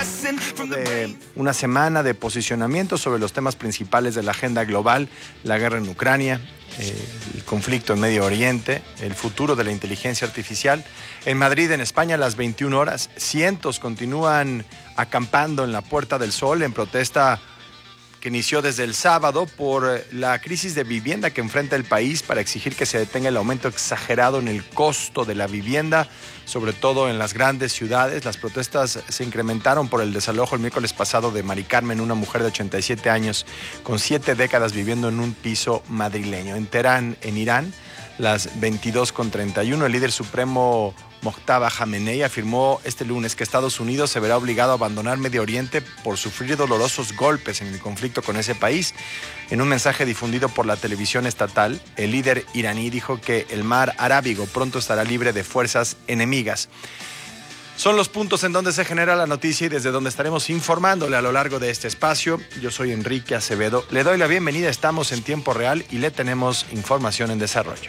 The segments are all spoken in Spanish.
De una semana de posicionamiento sobre los temas principales de la agenda global, la guerra en Ucrania, el conflicto en Medio Oriente, el futuro de la inteligencia artificial. En Madrid, en España, a las 21 horas, cientos continúan acampando en la Puerta del Sol en protesta que inició desde el sábado por la crisis de vivienda que enfrenta el país, para exigir que se detenga el aumento exagerado en el costo de la vivienda, sobre todo en las grandes ciudades. Las protestas se incrementaron por el desalojo el miércoles pasado de Mari Carmen, una mujer de 87 años con 7 décadas viviendo en un piso madrileño. En Teherán, en Irán, las 22:31, el líder supremo Mojtaba Jamenei afirmó este lunes que Estados Unidos se verá obligado a abandonar Medio Oriente por sufrir dolorosos golpes en el conflicto con ese país. En un mensaje difundido por la televisión estatal, el líder iraní dijo que el mar Arábigo pronto estará libre de fuerzas enemigas. Son los puntos en donde se genera la noticia y desde donde estaremos informándole a lo largo de este espacio. Yo soy Enrique Acevedo. Le doy la bienvenida, estamos en tiempo real y le tenemos información en desarrollo.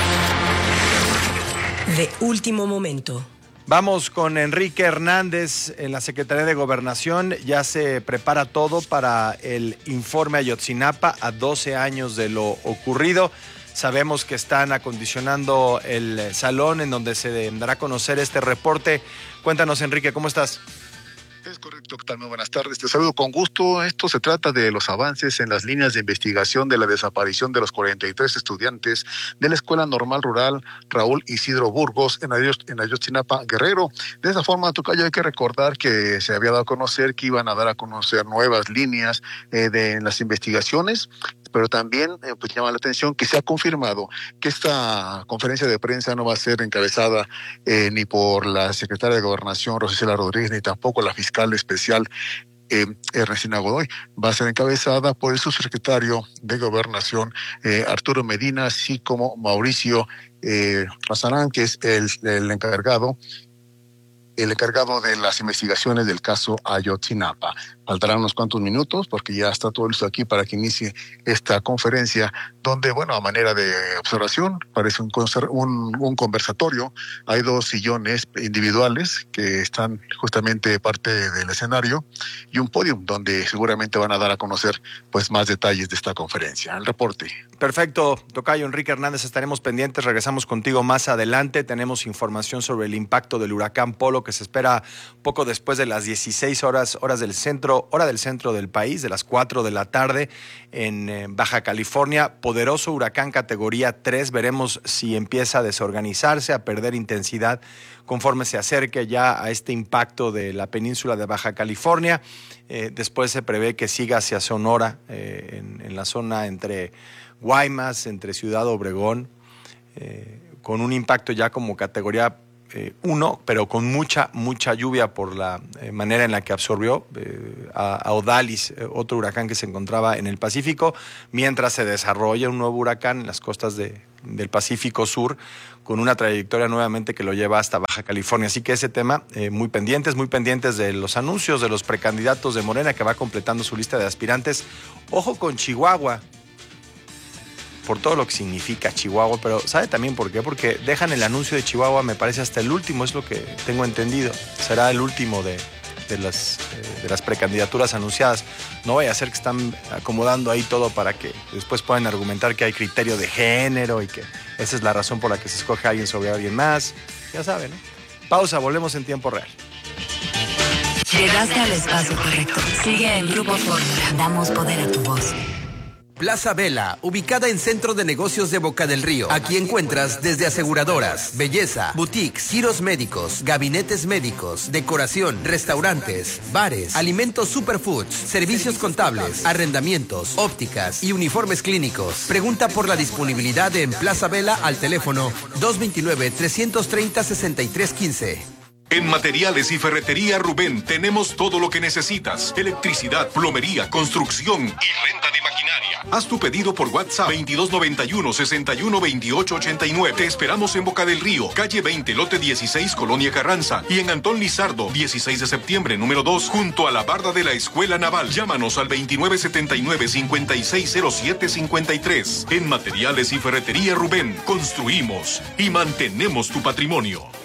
De último momento. Vamos con Enrique Hernández en la Secretaría de Gobernación. Ya se prepara todo para el informe Ayotzinapa a 12 años de lo ocurrido. Sabemos que están acondicionando el salón en donde se dará a conocer este reporte. Cuéntanos, Enrique, ¿cómo estás? Es correcto, ¿qué tal? Muy buenas tardes, te saludo con gusto. Esto se trata de los avances en las líneas de investigación de la desaparición de los 43 estudiantes de la Escuela Normal Rural Raúl Isidro Burgos en Ayotzinapa, Guerrero. De esa forma, tocayo, hay que recordar que se había dado a conocer que iban a dar a conocer nuevas líneas de las investigaciones, pero también pues llama la atención que se ha confirmado que esta conferencia de prensa no va a ser encabezada ni por la secretaria de Gobernación, Rosicela Rodríguez, ni tampoco la fiscal especial Ernestina Godoy. Va a ser encabezada por el subsecretario de Gobernación, Arturo Medina, así como Mauricio Mazarán, que es el encargado de las investigaciones del caso Ayotzinapa. Faltarán unos cuantos minutos porque ya está todo listo aquí para que inicie esta conferencia, donde, bueno, a manera de observación, parece un conversatorio. Hay 2 sillones individuales que están justamente parte del escenario y un podium donde seguramente van a dar a conocer pues más detalles de esta conferencia. El reporte. Perfecto, tocayo Enrique Hernández, estaremos pendientes, regresamos contigo más adelante. Tenemos información sobre el impacto del huracán Polo que se espera poco después de las 16 horas del centro, hora del centro del país, de las 4 de la tarde en Baja California. Poderoso huracán categoría 3, veremos si empieza a desorganizarse, a perder intensidad conforme se acerque ya a este impacto de la península de Baja California. Después se prevé que siga hacia Sonora, en la zona entre Guaymas, entre Ciudad Obregón, con un impacto ya como categoría 1, pero con mucha lluvia por la manera en la que absorbió a Odalis, otro huracán que se encontraba en el Pacífico, mientras se desarrolla un nuevo huracán en las costas del Pacífico Sur, con una trayectoria nuevamente que lo lleva hasta Baja California. Así que ese tema, muy pendientes de los anuncios de los precandidatos de Morena, que va completando su lista de aspirantes. Ojo con Chihuahua, por todo lo que significa Chihuahua, pero ¿sabe también por qué? Porque dejan el anuncio de Chihuahua, me parece, hasta el último, es lo que tengo entendido. Será el último de las precandidaturas anunciadas. No vaya a ser que están acomodando ahí todo para que después puedan argumentar que hay criterio de género y que esa es la razón por la que se escoge a alguien sobre alguien más. Ya saben, ¿no? Pausa, volvemos en tiempo real. Llegaste al espacio correcto. Sigue en Grupo Fórmula. Damos poder a tu voz. Plaza Vela, ubicada en Centro de Negocios de Boca del Río. Aquí encuentras desde aseguradoras, belleza, boutiques, giros médicos, gabinetes médicos, decoración, restaurantes, bares, alimentos superfoods, servicios contables, arrendamientos, ópticas y uniformes clínicos. Pregunta por la disponibilidad en Plaza Vela al teléfono 229-330-6315. En Materiales y Ferretería Rubén tenemos todo lo que necesitas: electricidad, plomería, construcción y renta de maquinaria. Haz tu pedido por WhatsApp 2291-612889. Te esperamos en Boca del Río, calle 20, lote 16, Colonia Carranza, y en Antón Lizardo, 16 de septiembre, número 2, junto a la barda de la Escuela Naval. Llámanos al 2979-560753. En Materiales y Ferretería Rubén construimos y mantenemos tu patrimonio.